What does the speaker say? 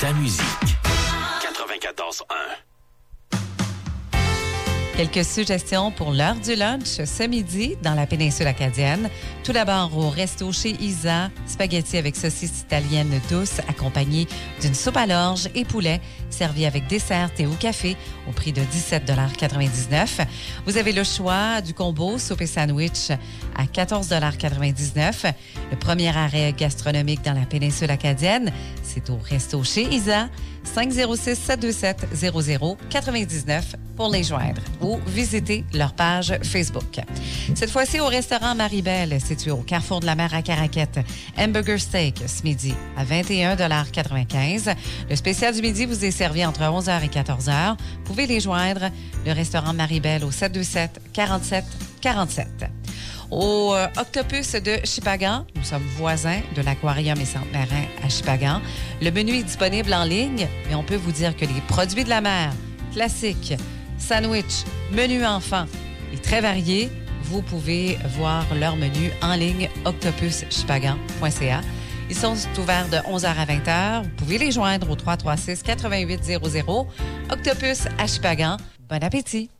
ta musique. 94.1. Quelques suggestions pour l'heure du lunch ce midi dans la péninsule acadienne. Tout d'abord, au resto chez Isa, spaghettis avec saucisse italienne douce accompagnée d'une soupe à l'orge et poulet servi avec dessert, thé ou café au prix de 17,99 $. Vous avez le choix du combo soupe et sandwich à 14,99 $. Le premier arrêt gastronomique dans la péninsule acadienne, c'est au resto chez Isa, 506-727-0099 pour les joindre ou visiter leur page Facebook. Cette fois-ci au restaurant Marie-Belle, situé au Carrefour de la Mer à Caraquette. Hamburger steak ce midi à 21,95 $. Le spécial du midi vous est servi entre 11h et 14h. Vous pouvez les joindre, le restaurant Marie-Belle au 727-47-47. Au Octopus de Shippagan, nous sommes voisins de l'Aquarium et Centre Marin à Shippagan. Le menu est disponible en ligne, mais on peut vous dire que les produits de la mer, classiques, sandwich, menu enfant et très variés, vous pouvez voir leur menu en ligne octopushippagan.ca. Ils sont ouverts de 11h à 20h. Vous pouvez les joindre au 336-8800. Octopus à Shippagan. Bon appétit!